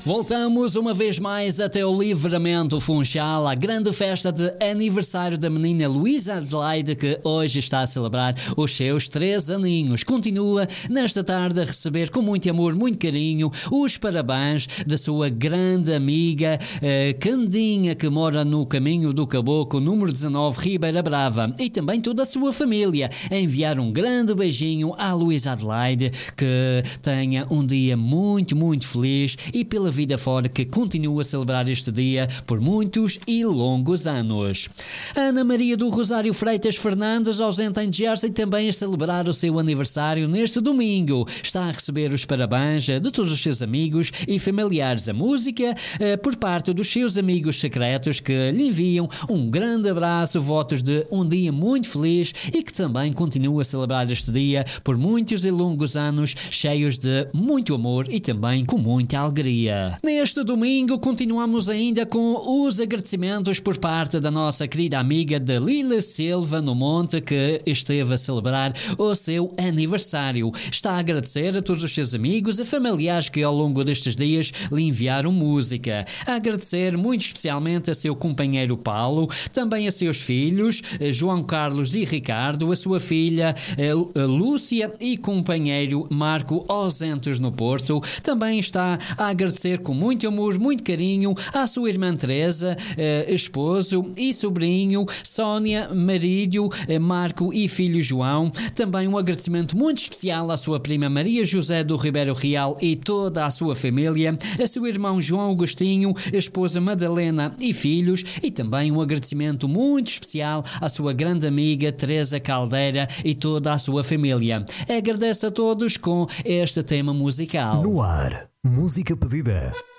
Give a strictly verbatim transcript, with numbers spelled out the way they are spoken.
Voltamos uma vez mais até o Livramento Funchal, a grande festa de aniversário da menina Luísa Adelaide, que hoje está a celebrar os seus três aninhos. Continua nesta tarde a receber com muito amor, muito carinho, os parabéns da sua grande amiga eh, Candinha, que mora no Caminho do Caboclo, número dezanove, Ribeira Brava, e também toda a sua família. A enviar um grande beijinho à Luísa Adelaide, que tenha um dia muito, muito feliz e pela vida fora, que continua a celebrar este dia por muitos e longos anos. Ana Maria do Rosário Freitas Fernandes, ausente em Jersey, também a celebrar o seu aniversário neste domingo. Está a receber os parabéns de todos os seus amigos e familiares. A música eh, por parte dos seus amigos secretos, que lhe enviam um grande abraço, votos de um dia muito feliz e que também continua a celebrar este dia por muitos e longos anos, cheios de muito amor e também com muita alegria. Neste domingo continuamos ainda com os agradecimentos por parte da nossa querida amiga Dalila Silva no Monte, que esteve a celebrar o seu aniversário. Está a agradecer a todos os seus amigos e familiares que ao longo destes dias lhe enviaram música. A agradecer muito especialmente a seu companheiro Paulo, também a seus filhos João Carlos e Ricardo, a sua filha a Lúcia e companheiro Marco, ausentes no Porto. Também está a agradecer com muito amor, muito carinho à sua irmã Teresa, eh, esposo e sobrinho Sónia, marido eh, Marco e filho João. Também um agradecimento muito especial à sua prima Maria José do Ribeiro Real e toda a sua família, a seu irmão João Agostinho, esposa Madalena e filhos, e também um agradecimento muito especial à sua grande amiga Teresa Caldeira e toda a sua família. Agradeço a todos com este tema musical. No ar, música pedida.